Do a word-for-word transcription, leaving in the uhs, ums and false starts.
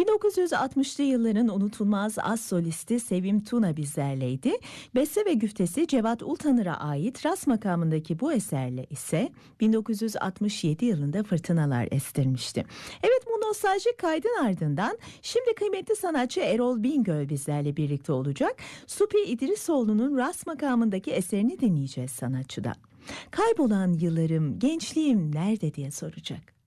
bin dokuz yüz altmışlı yılların unutulmaz az solisti Sevim Tuna bizlerleydi. Beste ve güftesi Cevat Ultanır'a ait Ras makamındaki bu eserle ise bin dokuz yüz altmış yedi yılında fırtınalar estirmişti. Evet, bu nostaljik kaydın ardından şimdi kıymetli sanatçı Erol Bingöl bizlerle birlikte olacak. Supi İdrisoğlu'nun Ras makamındaki eserini dinleyeceğiz sanatçıdan. Kaybolan yıllarım, gençliğim nerede diye soracak.